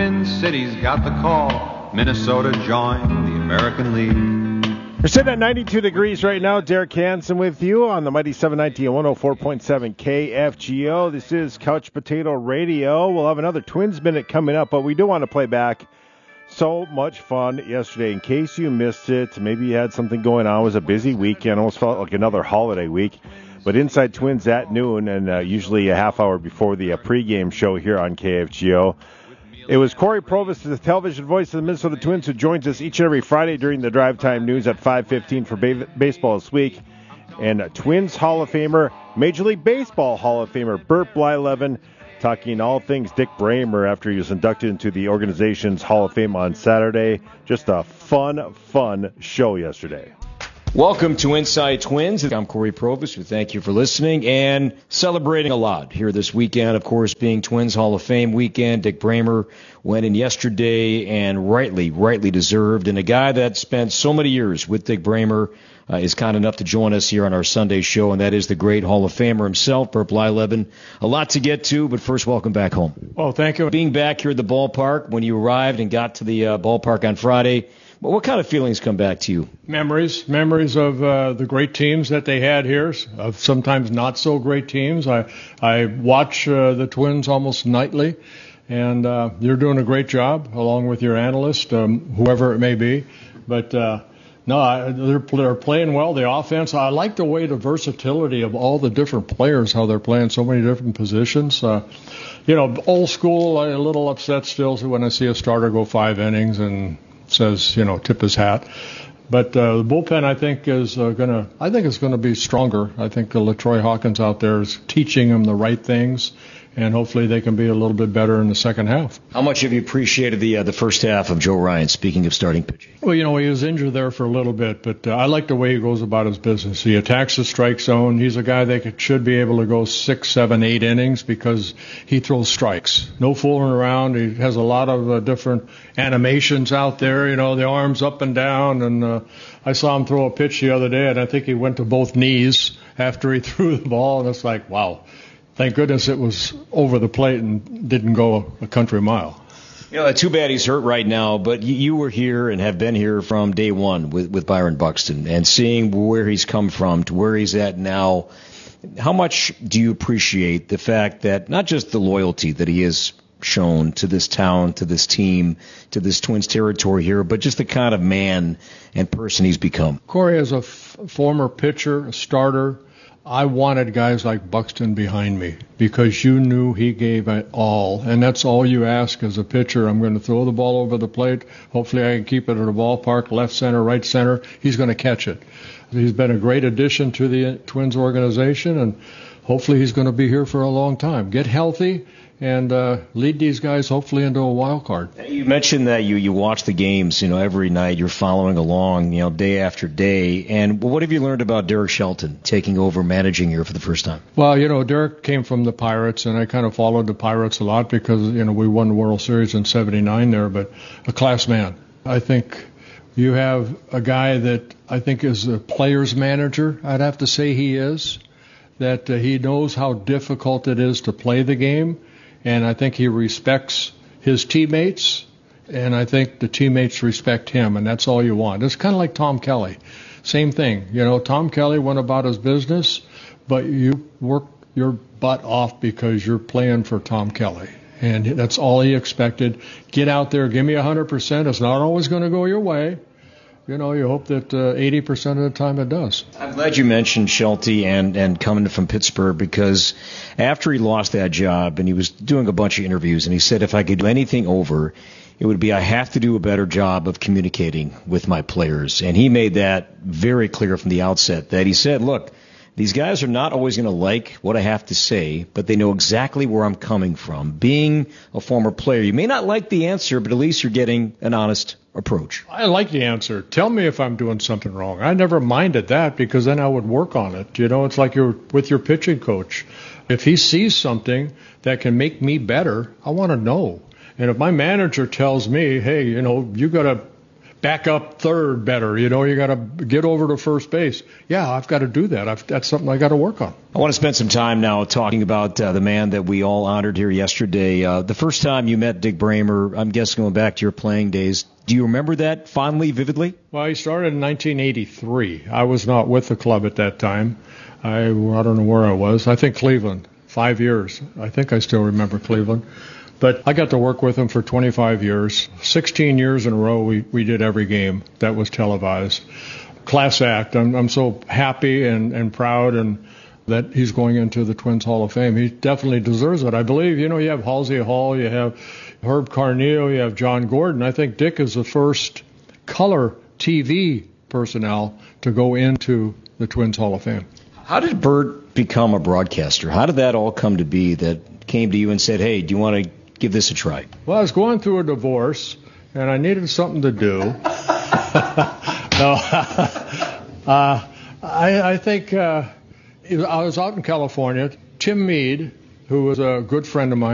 Twin Cities got the call. Minnesota joined the American League. We're sitting at 92 degrees right now. Derek Hansen with you on the Mighty 790 and 104.7 KFGO. This is Couch Potato Radio. We'll have another Twins Minute coming up, but we do want to play back. So much fun yesterday. In case you missed it, maybe you had something going on. It was a busy weekend. Almost felt like another holiday week. But Inside Twins at noon, and usually a half hour before the pregame show here on KFGO. It was Corey Provis, the television voice of the Minnesota Twins, who joins us each and every Friday during the Drive Time News at 5:15 for Baseball This Week. And Twins Hall of Famer, Major League Baseball Hall of Famer Bert Blyleven, talking all things Dick Bremer after he was inducted into the organization's Hall of Fame on Saturday. Just a fun show yesterday. Welcome to Inside Twins. I'm Corey Provis. We thank you for listening and celebrating a lot here this weekend, of course, being Twins Hall of Fame weekend. Dick Bremer went in yesterday and rightly deserved. And a guy that spent so many years with Dick Bremer is kind enough to join us here on our Sunday show, and that is the great Hall of Famer himself, Bert Blyleven. A lot to get to, but first, welcome back home. Well, thank you. Being back here at the ballpark, when you arrived and got to the ballpark on Friday, what kind of feelings come back to you? Memories of the great teams that they had here, of sometimes not so great teams. I watch the Twins almost nightly, and you're doing a great job along with your analyst, whoever it may be. But they're playing well. The offense, I like the way the versatility of all the different players, how they're playing so many different positions. Old school, a little upset still when I see a starter go 5 innings and says, tip his hat. But the bullpen, I think, is going to be stronger. I think LaTroy Hawkins out there is teaching them the right things, and hopefully they can be a little bit better in the second half. How much have you appreciated the first half of Joe Ryan, speaking of starting pitching? Well, he was injured there for a little bit, but I like the way he goes about his business. He attacks the strike zone. He's a guy that should be able to go 6, 7, 8 innings because he throws strikes. No fooling around. He has a lot of different animations out there, the arms up and down. And I saw him throw a pitch the other day, and I think he went to both knees after he threw the ball, and it's like, wow. Thank goodness it was over the plate and didn't go a country mile. Too bad he's hurt right now, but you were here and have been here from day one with Byron Buxton, and seeing where he's come from to where he's at now, how much do you appreciate the fact that not just the loyalty that he has shown to this town, to this team, to this Twins territory here, but just the kind of man and person he's become? Corey, as a former pitcher, a starter, I wanted guys like Buxton behind me because you knew he gave it all, and that's all you ask as a pitcher. I'm going to throw the ball over the plate. Hopefully I can keep it at the ballpark, left center, right center. He's going to catch it. He's been a great addition to the Twins organization, and hopefully he's going to be here for a long time. Get healthy and lead these guys hopefully into a wild card. You mentioned that you watch the games, every night. You're following along, day after day. And what have you learned about Derek Shelton taking over managing here for the first time? Well, Derek came from the Pirates, and I kind of followed the Pirates a lot because, we won the World Series in '79 there, but a class man. I think you have a guy that I think is a player's manager. I'd have to say he is, that he knows how difficult it is to play the game. And I think he respects his teammates, and I think the teammates respect him, and that's all you want. It's kind of like Tom Kelly. Same thing. Tom Kelly went about his business, but you work your butt off because you're playing for Tom Kelly. And that's all he expected. Get out there, give me 100%. It's not always going to go your way. You hope that 80% of the time it does. I'm glad you mentioned Shelty and coming from Pittsburgh, because after he lost that job and he was doing a bunch of interviews, and he said, if I could do anything over, it would be I have to do a better job of communicating with my players. And he made that very clear from the outset, that he said, look, these guys are not always going to like what I have to say, but they know exactly where I'm coming from. Being a former player, you may not like the answer, but at least you're getting an honest approach. I like the answer. Tell me if I'm doing something wrong. I never minded that because then I would work on it. It's like you're with your pitching coach. If he sees something that can make me better, I want to know. And if my manager tells me, hey, you got to back up third better. You got to get over to first base. Yeah, I've got to do that. That's something I got to work on. I want to spend some time now talking about the man that we all honored here yesterday. The first time you met Dick Bremer, I'm guessing going back to your playing days, do you remember that fondly, vividly? Well, he started in 1983. I was not with the club at that time. I don't know where I was. I think Cleveland, 5 years. I think I still remember Cleveland. But I got to work with him for 25 years. 16 years in a row, we did every game that was televised. Class act. I'm so happy and proud and that he's going into the Twins Hall of Fame. He definitely deserves it. I believe, you have Halsey Hall, you have Herb Carneal, you have John Gordon. I think Dick is the first color TV personnel to go into the Twins Hall of Fame. How did Bert become a broadcaster? How did that all come to be that came to you and said, hey, do you want to give this a try? Well, I was going through a divorce, and I needed something to do. I think I was out in California. Tim Meade, who was a good friend of mine,